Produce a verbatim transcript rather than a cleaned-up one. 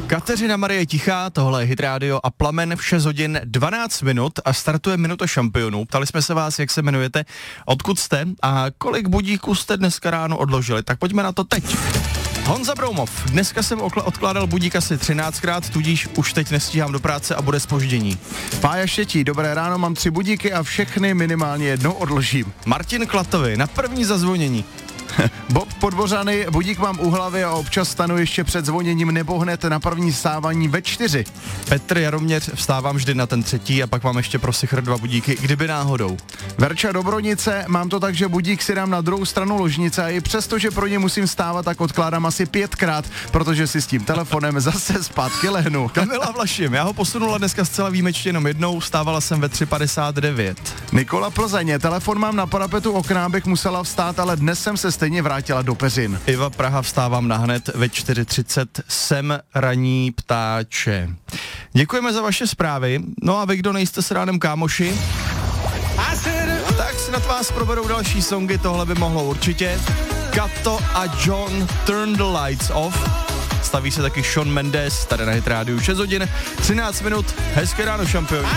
Kateřina Marie Tichá, tohle je Hit Radio a Plamen v šest hodin dvanáct minut a startuje Minuta šampionů. Ptali jsme se vás, jak se jmenujete, odkud jste a kolik budíků jste dneska ráno odložili. Tak pojďme na to teď. Honza Broumov, dneska jsem okl- odkládal budík asi třináctkrát, tudíž už teď nestíhám do práce a bude zpoždění. Pája Štětí, dobré ráno, mám tři budíky a všechny minimálně jednou odložím. Martin Klatovi, na první zazvonění. Bob Podbořany, budík mám u hlavy a občas stanu ještě před zvoněním nebo hned na první stávání ve čtyři. Petr Jaroměř, vstávám vždy na ten třetí a pak mám ještě pro sichr dva budíky, kdyby náhodou. Verča Dobronice, mám to tak, že budík si dám na druhou stranu ložnice a i přesto, že pro ně musím stávat, tak odkládám asi pětkrát, protože si s tím telefonem zase zpátky lehnu. Kamila Vlašim, já ho posunula dneska zcela výjimečně jenom jednou, vstávala jsem ve tři padesát devět. Nikola Plzeně, telefon mám na parapetu okna, abych musela vstát, ale dnes jsem se stejně vrátila do peřin. Iva Praha, vstávám nahned ve čtyři třicet, jsem raní ptáče. Děkujeme za vaše zprávy, no a vy, kdo nejste s ránem kámoši, tak si nad vás proberou další songy, tohle by mohlo určitě. Kato a John, Turn the Lights Off. Staví se taky Shawn Mendes, tady na Hit Radio šest hodin, třináct minut, hezké ráno šampioni.